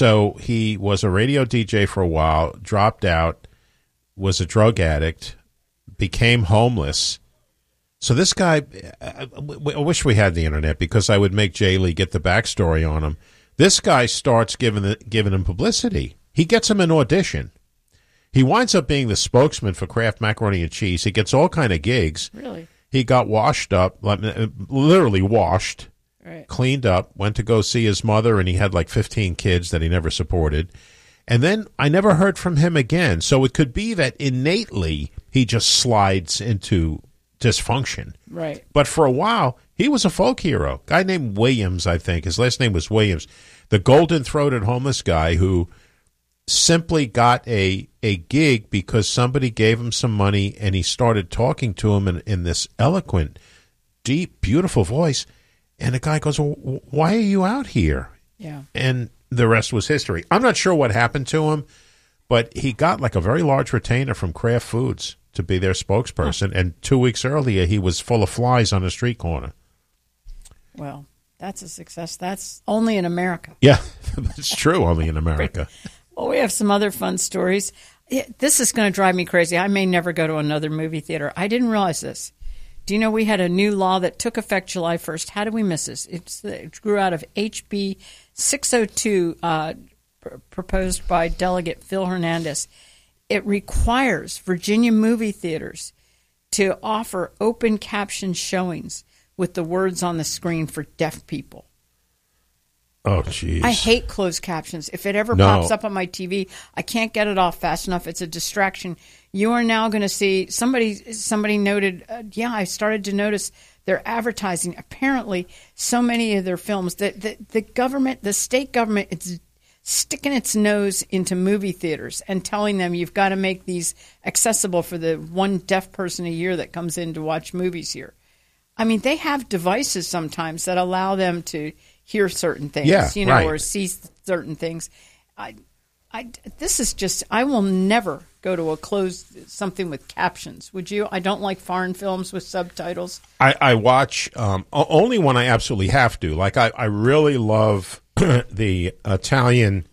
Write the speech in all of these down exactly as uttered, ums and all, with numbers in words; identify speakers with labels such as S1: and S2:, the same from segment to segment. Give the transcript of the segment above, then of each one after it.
S1: So he was a radio D J for a while, dropped out, was a drug addict, became homeless. So this guy, I, I wish we had the internet because I would make Jay Lee get the backstory on him. This guy starts giving the, giving him publicity. He gets him an audition. He winds up being the spokesman for Kraft Macaroni and Cheese. He gets all kind of gigs.
S2: Really?
S1: He got washed up, literally washed, right. Cleaned up, went to go see his mother, and he had like fifteen kids that he never supported. And then I never heard from him again. So it could be that innately he just slides into dysfunction.
S2: Right.
S1: But for a while, he was a folk hero. A guy named Williams, I think. His last name was Williams. The golden-throated homeless guy who simply got a a gig because somebody gave him some money and he started talking to him in, in this eloquent, deep, beautiful voice. And the guy goes, well, why are you out here?
S2: Yeah.
S1: And the rest was history. I'm not sure what happened to him, but he got like a very large retainer from Kraft Foods to be their spokesperson. Huh. And two weeks earlier, he was full of flies on a street corner.
S2: Well, that's a success. That's only in America.
S1: Yeah, it's true, only in America.
S2: Well, we have some other fun stories. This is going to drive me crazy. I may never go to another movie theater. I didn't realize this. Do you know we had a new law that took effect July first? How did we miss this? It's, it grew out of H B six oh two, uh, pr- proposed by Delegate Phil Hernandez. It requires Virginia movie theaters to offer open caption showings with the words on the screen for deaf people.
S1: Oh, jeez.
S2: I hate closed captions. If it ever
S1: no.
S2: pops up on my T V, I can't get it off fast enough. It's a distraction. You are now going to see somebody. Somebody noted. Uh, yeah, I started to notice their advertising. Apparently, so many of their films that the, the government, the state government, it's sticking its nose into movie theaters and telling them you've got to make these accessible for the one deaf person a year that comes in to watch movies here. I mean, they have devices sometimes that allow them to hear certain things,
S1: yeah,
S2: you know,
S1: right.
S2: or see certain things. I, I, this is just, I will never go to a closed something with captions. Would you? I don't like foreign films with subtitles.
S1: I, I watch um, only when I absolutely have to. Like, I, I really love the Italian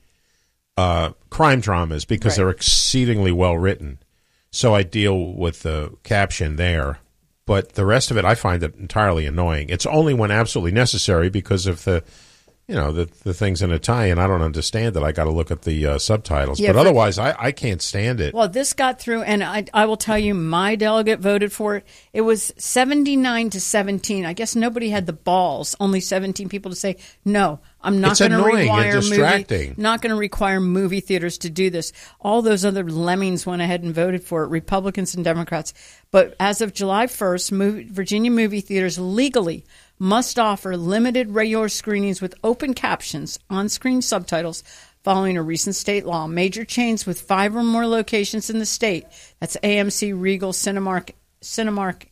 S1: uh, crime dramas because right. they're exceedingly well written. So I deal with the caption there. But the rest of it, I find it entirely annoying. It's only when absolutely necessary because of the, you know, the the things in Italian. I don't understand it. I got to look at the uh, subtitles. Yeah, but otherwise, I, I can't stand it.
S2: Well, this got through, and I, I will tell you, my delegate voted for it. It was seventy-nine to seventeen. I guess nobody had the balls, only seventeen people, to say, no, I'm not going to require movie, not going to require movie theaters to do this. All those other lemmings went ahead and voted for it, Republicans and Democrats. But as of July first, movie, Virginia movie theaters legally must offer limited regular screenings with open captions, on-screen subtitles, following a recent state law. Major chains with five or more locations in the state, that's A M C, Regal, Cinemark, Cinemark,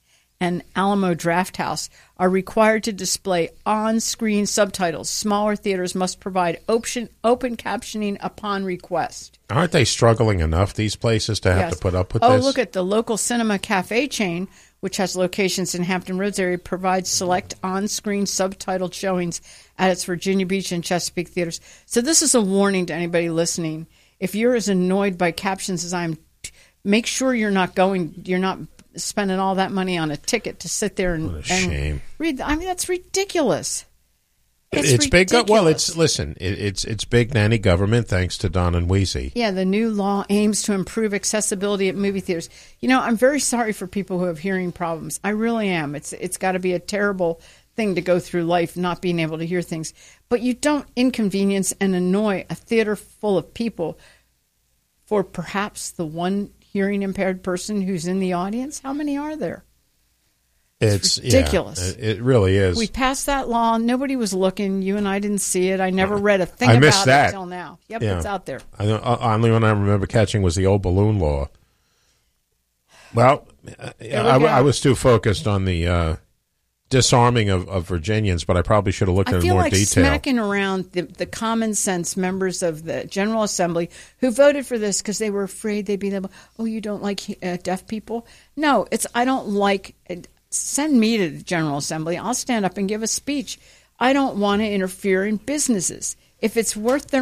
S2: and Alamo Drafthouse, are required to display on-screen subtitles. Smaller theaters must provide open, open captioning upon request.
S1: Aren't they struggling enough, these places, to have
S2: yes.
S1: to put up with
S2: oh,
S1: this?
S2: Oh, look at the local cinema cafe chain, which has locations in Hampton Roads area, provides select on-screen subtitled showings at its Virginia Beach and Chesapeake theaters. So this is a warning to anybody listening. If you're as annoyed by captions as I am, make sure you're not going, you're not spending all that money on a ticket to sit there and,
S1: what a
S2: and
S1: shame.
S2: read. I mean, that's ridiculous. It's,
S1: it's
S2: ridiculous.
S1: big. Well, it's listen. It, it's it's big nanny government. Thanks to Don and Wheezy.
S2: Yeah, the new law aims to improve accessibility at movie theaters. You know, I'm very sorry for people who have hearing problems. I really am. It's it's got to be a terrible thing to go through life not being able to hear things. But you don't inconvenience and annoy a theater full of people for perhaps the one hearing impaired person who's in the audience. How many are there? It's, it's ridiculous.
S1: Yeah, it really is.
S2: We passed that law. Nobody was looking. You and I didn't see it. I never read a thing
S1: I
S2: about
S1: missed that.
S2: it until now. Yep,
S1: yeah.
S2: It's out there.
S1: I don't, uh, only one I remember catching was the old balloon law. Well, I, we I, I was too focused on the uh, disarming of, of Virginians, but I probably should have looked at it in more
S2: like
S1: detail.
S2: I feel like smacking around the, the common sense members of the General Assembly who voted for this because they were afraid they'd be able, oh, you don't like uh, deaf people? No, it's I don't like... Uh, Send me to the General Assembly. I'll stand up and give a speech. I don't want to interfere in businesses. If it's worth their